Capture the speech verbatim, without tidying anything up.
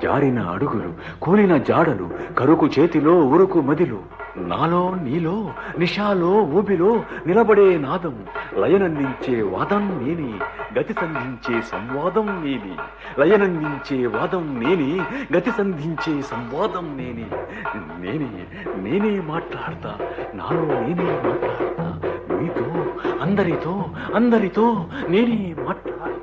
జారిన అడుగులు, కూలిన జాడలు, కరుకు చేతిలో ఉరుకు మదిలు, నాలో నీలో నిషాలో ఊబిలో నిలబడే నాదం, లయనందించే వాదం నేనే, గతి సంధించే సంవాదం నేనే, లయనందించే వాదం నేనే, గతి సంధించే సంవాదం నేనే. నేనే నేనే మాట్లాడతా, నాలో నేనే మాట్లాడతా, మీతో అందరితో అందరితో నేనే మాట్లాడతా.